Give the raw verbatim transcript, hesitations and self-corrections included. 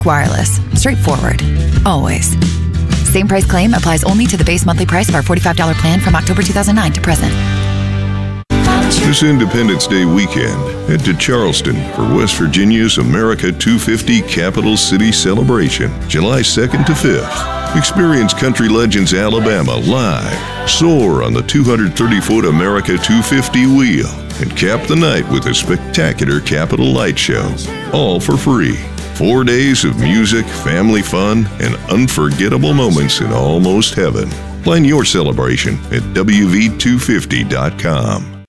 Wireless. Straightforward. Always. Same price claim applies only to the base monthly price of our forty-five dollars plan from October two thousand nine to present. This Independence Day weekend, head to Charleston for West Virginia's America two fifty Capital City Celebration, July second to fifth. Experience Country Legends Alabama live, soar on the two hundred thirty foot America two fifty wheel, and cap the night with a spectacular Capitol Light Show, all for free. Four days of music, family fun, and unforgettable moments in almost heaven. Plan your celebration at W V two fifty dot com.